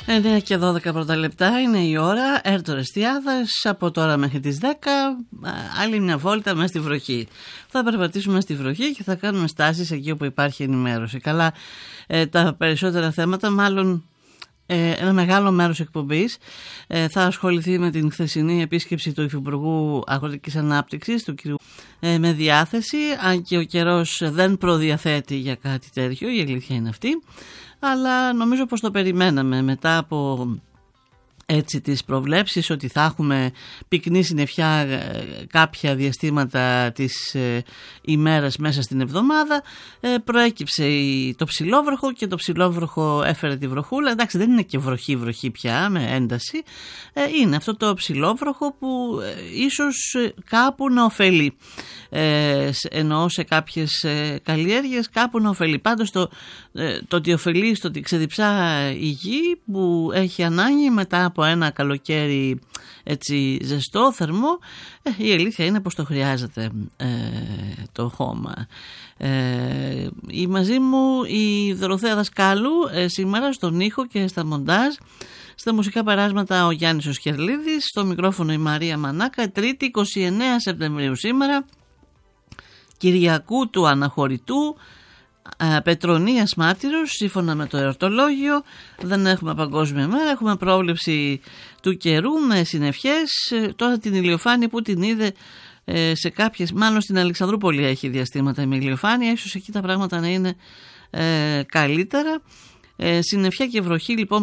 9 και 12 πρώτα λεπτά είναι η ώρα. Έρτορες Τιάδες από τώρα μέχρι τις 10. Άλλη μια βόλτα μέσα στη βροχή. Θα περπατήσουμε στη βροχή και θα κάνουμε στάσεις εκεί όπου υπάρχει ενημέρωση. Καλά, τα περισσότερα θέματα, μάλλον ένα μεγάλο μέρος εκπομπής θα ασχοληθεί με την χθεσινή επίσκεψη του Υφυπουργού Αγροτικής Ανάπτυξης, του κ. Με διάθεση, αν και ο καιρός δεν προδιαθέτει για κάτι τέτοιο, η αλήθεια είναι αυτή. Αλλά νομίζω πως το περιμέναμε μετά από έτσι τις προβλέψεις ότι θα έχουμε πυκνή συννεφιά κάποια διαστήματα της ημέρας μέσα στην εβδομάδα. Προέκυψε το ψηλόβροχο και το ψηλόβροχο έφερε τη βροχούλα. Εντάξει, δεν είναι και βροχή πια με ένταση. Είναι αυτό το ψηλόβροχο που ίσως κάπου να ωφελεί. Εννοώ σε κάποιες καλλιέργειες κάπου να ωφελεί. Πάντως το ότι ωφελεί στο ότι ξεδιψά η γη που έχει ανάγκη μετά από ένα καλοκαίρι έτσι ζεστό, θερμό, η αλήθεια είναι πως το χρειάζεται το χώμα. Η μαζί μου η Δωροθέα Δασκάλου σήμερα στον ήχο και στα μοντάζ. Στα μουσικά περάσματα ο Γιάννης ο Σκερλίδης, στο μικρόφωνο η Μαρία Μανάκα. Τρίτη 29 Σεπτεμβρίου σήμερα, Κυριακού του Αναχωρητού, Πετρονίας Μάρτυρος, σύμφωνα με το εορτολόγιο. Δεν έχουμε παγκόσμια μέρα, έχουμε πρόβλεψη του καιρού με συννεφιές. Τώρα την ηλιοφάνεια που την είδε σε κάποιες, μάλλον στην Αλεξανδρούπολη έχει διαστήματα με ηλιοφάνεια, ίσως εκεί τα πράγματα να είναι καλύτερα. Συννεφιά και βροχή λοιπόν